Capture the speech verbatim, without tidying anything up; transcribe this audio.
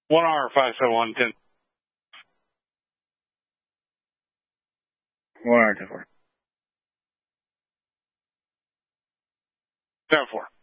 One hour, five seven one ten. One hour, ten four. Seven four.